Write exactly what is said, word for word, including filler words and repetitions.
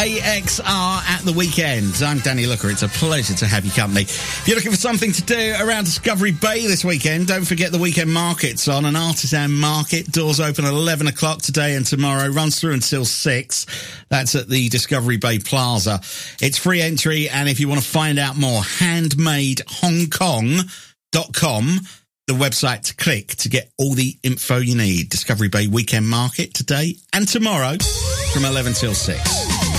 A X R at the weekend. I'm Danny Looker. It's a pleasure to have you company. If you're looking for something to do around Discovery Bay this weekend, don't forget the weekend market's on, an artisan market. Doors open at eleven o'clock today and tomorrow, runs through until six. That's at the Discovery Bay Plaza. It's free entry, and if you want to find out more, handmade hong kong dot com, the website to click to get all the info you need. Discovery Bay Weekend Market today and tomorrow from eleven till six.